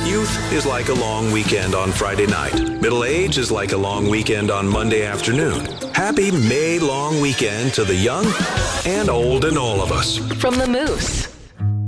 Youth is like a long weekend on Friday night. Middle age is like a long weekend on Monday afternoon. Happy May long weekend to the young and old in all of us. From the Moose.